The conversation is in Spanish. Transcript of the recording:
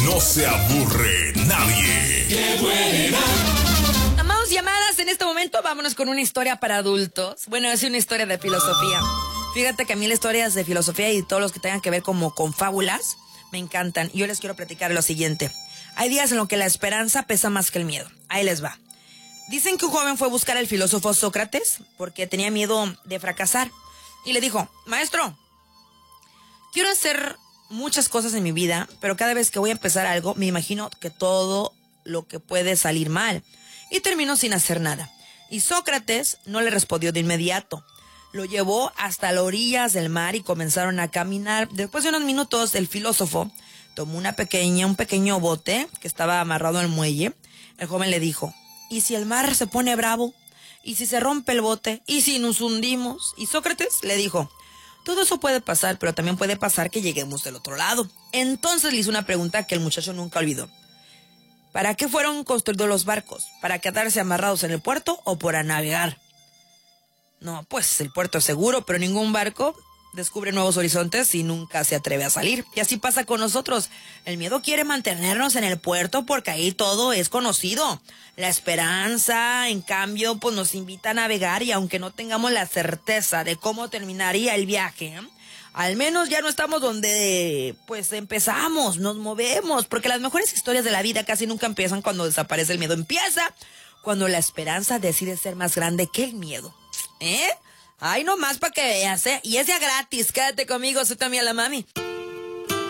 no se aburre nadie. ¡Qué buena! Amamos llamadas en este momento. Vámonos con una historia para adultos. Bueno, es una historia de filosofía. Fíjate que a mí las historias de filosofía y todos los que tengan que ver como con fábulas me encantan. Yo les quiero platicar lo siguiente. Hay días en los que la esperanza pesa más que el miedo. Ahí les va. Dicen que un joven fue a buscar al filósofo Sócrates porque tenía miedo de fracasar. Y le dijo: maestro, quiero hacer muchas cosas en mi vida, pero cada vez que voy a empezar algo, me imagino que todo lo que puede salir mal. Y termino sin hacer nada. Y Sócrates no le respondió de inmediato. Lo llevó hasta las orillas del mar y comenzaron a caminar. Después de unos minutos, el filósofo tomó un pequeño bote que estaba amarrado al muelle. El joven le dijo: ¿y si el mar se pone bravo? ¿Y si se rompe el bote? ¿Y si nos hundimos? Y Sócrates le dijo: todo eso puede pasar, pero también puede pasar que lleguemos del otro lado. Entonces le hizo una pregunta que el muchacho nunca olvidó. ¿Para qué fueron construidos los barcos? ¿Para quedarse amarrados en el puerto o para navegar? No, pues el puerto es seguro, pero ningún barco descubre nuevos horizontes y nunca se atreve a salir. Y así pasa con nosotros. El miedo quiere mantenernos en el puerto porque ahí todo es conocido. La esperanza, en cambio, pues nos invita a navegar, y aunque no tengamos la certeza de cómo terminaría el viaje, al menos ya no estamos donde pues empezamos, nos movemos, porque las mejores historias de la vida casi nunca empiezan cuando desaparece el miedo. Empieza cuando la esperanza decide ser más grande que el miedo. Ay, nomás para que veas, ¿eh? Y es ya gratis. Quédate conmigo, soy también la mami.